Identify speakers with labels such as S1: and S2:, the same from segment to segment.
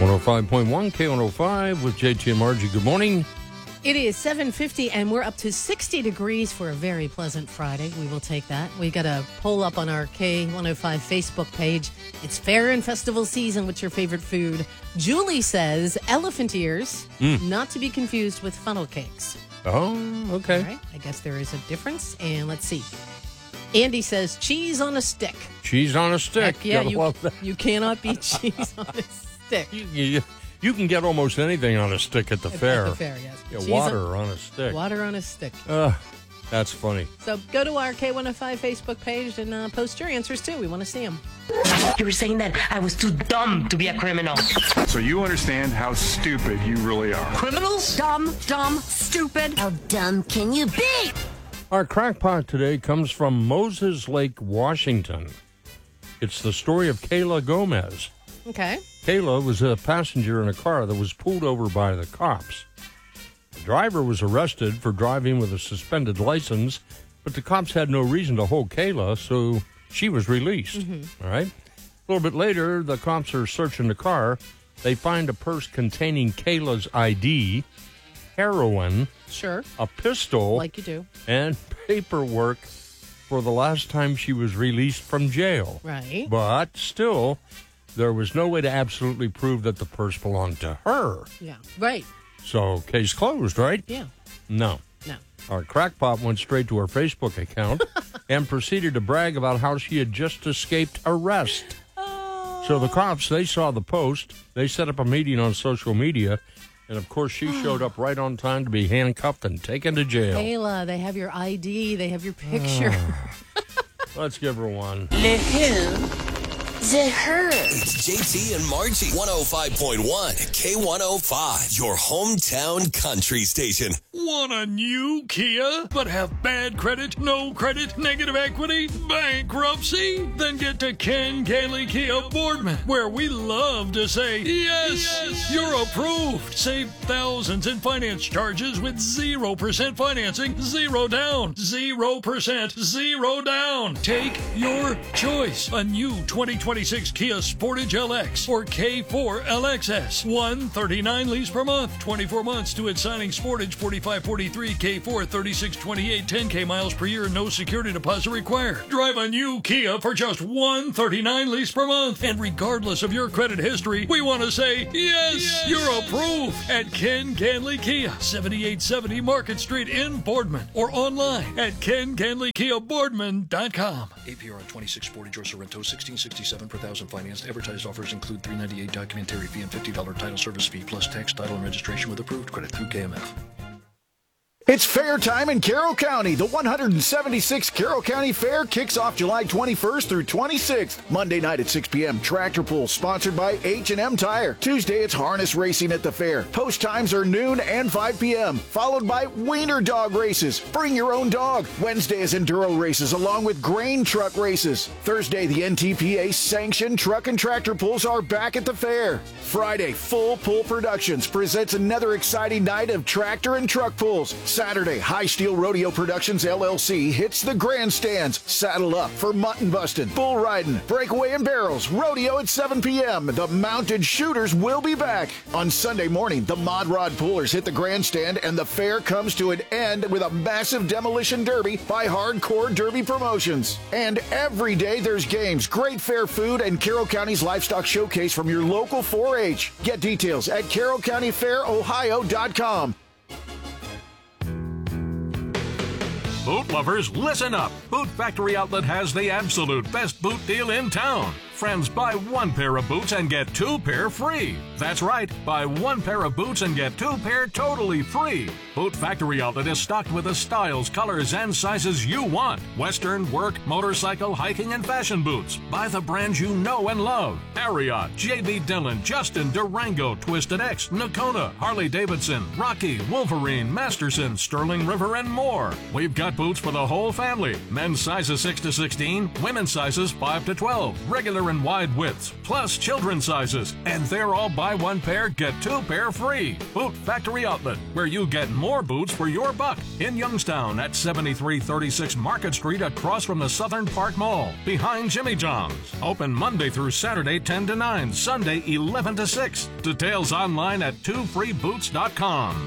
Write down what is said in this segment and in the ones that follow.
S1: 105.1 K105 with JT and Margie. Good morning.
S2: It is 7:50 and we're up to 60 degrees for a very pleasant Friday. We will take that. We got a poll up on our K105 Facebook page. It's fair and festival season. What's your favorite food? Julie says elephant ears, not to be confused with funnel cakes.
S1: Oh, okay.
S2: All right. I guess there is a difference. And let's see. Andy says cheese on a stick.
S1: Cheese on a stick.
S2: Heck yeah, you cannot beat cheese on a stick.
S1: You can get almost anything on a stick at the fair.
S2: At the fair, yes.
S1: Yeah, water on a stick.
S2: Water on a stick.
S1: That's funny.
S2: So go to our K105 Facebook page and post your answers, too. We want to see them.
S3: You were saying that I was too dumb to be a criminal.
S4: So you understand how stupid you really are.
S3: Criminals?
S5: Dumb, stupid. How dumb can you be?
S1: Our crackpot today comes from Moses Lake, Washington. It's the story of Kayla Gomez.
S2: Okay.
S1: Kayla was a passenger in a car that was pulled over by the cops. The driver was arrested for driving with a suspended license, but the cops had no reason to hold Kayla, so she was released. All right. A little bit later, the cops are searching the car. They find a purse containing Kayla's ID, heroin,
S2: sure,
S1: a pistol,
S2: like you do,
S1: and paperwork for the last time she was released from jail.
S2: Right.
S1: But still, there was no way to absolutely prove that the purse belonged to her.
S2: Yeah. Right.
S1: So, case closed, right?
S2: Yeah.
S1: No. Our crackpot went straight to her Facebook account and proceeded to brag about how she had just escaped arrest. So the cops, they saw the post. They set up a meeting on social media. And, of course, she showed up right on time to be handcuffed and taken to jail.
S2: Kayla, they have your ID. They have your picture.
S1: Let's give her one.
S5: The who? The her.
S6: It's JT and Margie. 105.1 K105, your hometown country station.
S7: Want a new Kia, but have bad credit, no credit, negative equity, bankruptcy? Then get to Ken Gailey Kia Boardman, where we love to say, yes, you're approved. Save thousands in finance charges with 0% financing, 0 down, 0%, 0 down. Take your choice. A new 2026 Kia Sportage LX or K4 LXS. $139 lease per month, 24 months to its signing. Sportage 4543, K4 3628, 10K miles per year, no security deposit required. Drive a new Kia for just $139 lease per month. And regardless of your credit history, we want to say, yes, you're approved at Ken Ganley Kia, 7870 Market Street in Boardman, or online at KenGanleyKiaBoardman.com.
S8: APR on 26 Sportage or Sorrento, $16.67 per thousand financed. Advertised offers include $398 documentary fee and $50 title service fee, plus tax, title, and registration with approved credit through KMF.
S9: It's fair time in Carroll County. The 176th Carroll County Fair kicks off July 21st through 26th. Monday night at 6 p.m., Tractor Pull, sponsored by H&M Tire. Tuesday, it's harness racing at the fair. Post times are noon and 5 p.m., followed by wiener dog races. Bring your own dog. Wednesday is enduro races, along with grain truck races. Thursday, the NTPA-sanctioned truck and tractor pulls are back at the fair. Friday, Full Pull Productions presents another exciting night of tractor and truck pulls. Saturday, High Steel Rodeo Productions, LLC hits the grandstands. Saddle up for mutton busting, bull riding, breakaway and barrels. Rodeo at 7 p.m. The Mounted Shooters will be back. On Sunday morning, the Mod Rod Pullers hit the grandstand, and the fair comes to an end with a massive demolition derby by Hardcore Derby Promotions. And every day there's games, great fair food, and Carroll County's livestock showcase from your local 4-H. Get details at carrollcountyfairohio.com.
S10: Boot lovers, listen up. Boot Factory Outlet has the absolute best boot deal in town. Friends, buy one pair of boots and get 2 pair free. That's right, buy one pair of boots and get 2 pair totally free. Boot Factory Outlet is stocked with the styles, colors, and sizes you want. Western, work, motorcycle, hiking, and fashion boots. Buy the brands you know and love. Ariat, J.B. Dillon, Justin, Durango, Twisted X, Nakona, Harley-Davidson, Rocky, Wolverine, Masterson, Sterling River, and more. We've got boots for the whole family. Men's sizes 6 to 16, women's sizes 5 to 12, regular and wide widths, plus children's sizes. And they're all buy one pair, get two pair free. Boot Factory Outlet, where you get more boots for your buck. In Youngstown at 7336 Market Street across from the Southern Park Mall, behind Jimmy John's. Open Monday through Saturday 10 to 9, Sunday 11 to 6. Details online at twofreeboots.com.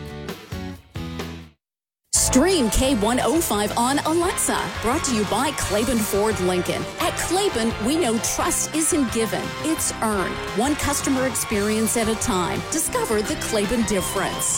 S11: Stream K105 on Alexa. Brought to you by Claiborne Ford Lincoln. At Claiborne, we know trust isn't given, it's earned. One customer experience at a time. Discover the Claiborne difference.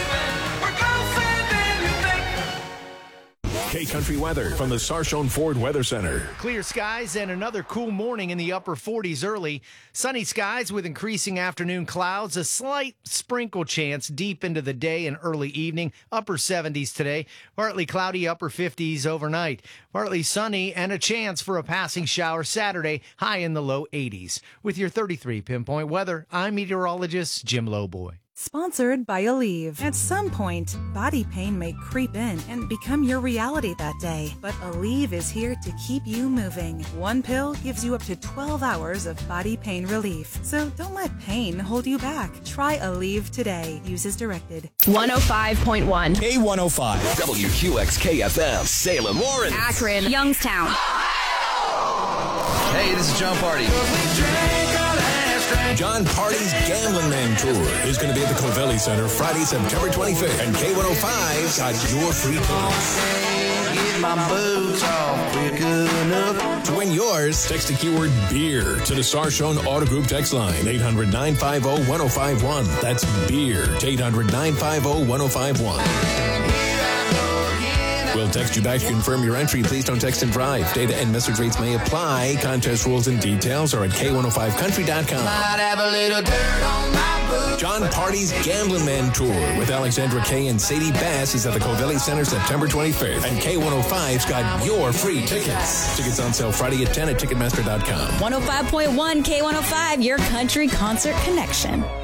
S12: K-Country weather from the Sarchon Ford Weather Center.
S13: Clear skies and another cool morning in the upper 40s early. Sunny skies with increasing afternoon clouds. A slight sprinkle chance deep into the day and early evening. Upper 70s today. Partly cloudy, upper 50s overnight. Partly sunny and a chance for a passing shower Saturday. High in the low 80s. With your 33 pinpoint weather, I'm meteorologist Jim Lowboy.
S14: Sponsored by Aleve. At some point, body pain may creep in and become your reality that day. But Aleve is here to keep you moving. One pill gives you up to 12 hours of body pain relief. So don't let pain hold you back. Try Aleve today. Use as directed.
S15: 105.1.
S6: K105. WQXK-FM. Salem, Warren.
S15: Akron. Youngstown.
S16: Hey, this is John Party.
S6: John Party's Gambling Man Tour is going to be at the Covelli Center Friday, September 25th. And K105 got your free tickets.
S16: Get my boots off quick enough.
S6: To win yours, text the keyword beer to the Sarchon Auto Group text line, 800-950-1051. That's beer to 800-950-1051. We'll text you back to confirm your entry. Please don't text and drive. Data and message rates may apply. Contest rules and details are at K105country.com. John Party's Gambling Man Tour with Alexandra Kay and Sadie Bass is at the Covelli Center September 25th. And K105's got your free tickets. Tickets on sale Friday at 10 at Ticketmaster.com.
S11: 105.1 K105, your country concert connection.